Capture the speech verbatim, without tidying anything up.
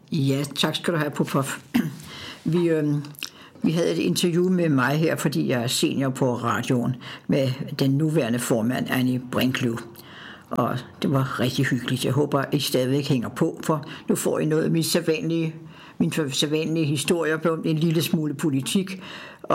Ja, tak skal du have, Popov. Vi, øh, vi havde et interview med mig her, fordi jeg er senior på radioen, med den nuværende formand, Annie Brinklew. Og det var rigtig hyggeligt. Jeg håber, I stadigvæk hænger på, for nu får I noget af min sædvanlige, min sædvanlige historie på en lille smule politik,